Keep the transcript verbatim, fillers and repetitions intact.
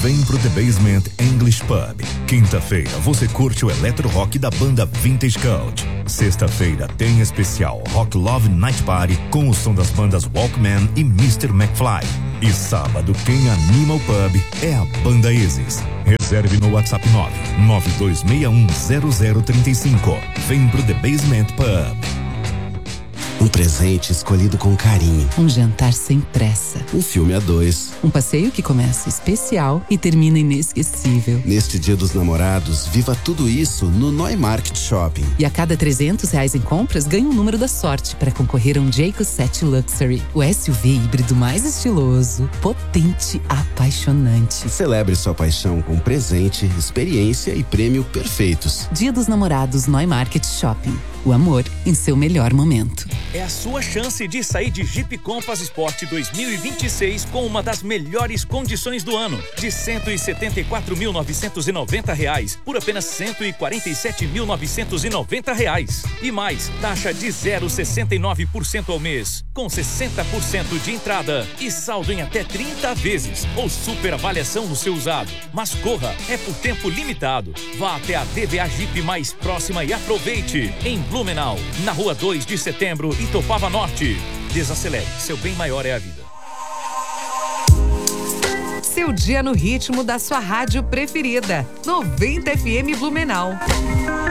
Vem pro The Basement English Pub. Quinta-feira você curte o eletro rock da banda Vintage Cult. Sexta-feira tem especial Rock Love Night Party com o som das bandas Walkman e mister McFly. E sábado quem anima o pub é a banda Isis. Reserve no WhatsApp nove nove dois seis um zero zero três cinco. Vem pro The Basement Pub. Um presente escolhido com carinho. Um jantar sem pressa. Um filme a dois. Um passeio que começa especial e termina inesquecível. Neste Dia dos Namorados, viva tudo isso no Neumarkt Shopping. E a cada trezentos reais em compras, ganha um número da sorte para concorrer a um Jayco sete Luxury. O S U V híbrido mais estiloso, potente, apaixonante. Celebre sua paixão com presente, experiência e prêmio perfeitos. Dia dos Namorados Neumarkt Shopping. O amor em seu melhor momento. É a sua chance de sair de Jeep Compass Sport dois mil e vinte e seis com uma das melhores condições do ano. De cento e setenta e quatro mil novecentos e noventa reais por apenas cento e quarenta e sete mil novecentos e noventa reais. E mais, taxa de zero vírgula sessenta e nove por cento ao mês, com sessenta por cento de entrada e saldo em até trinta vezes ou super avaliação no seu usado. Mas corra, é por tempo limitado. Vá até a D V A Jeep mais próxima e aproveite. Em Blumenau, na rua dois de setembro, Itopava Norte. Desacelere, seu bem maior é a vida. Seu dia no ritmo da sua rádio preferida. noventa F M Blumenau.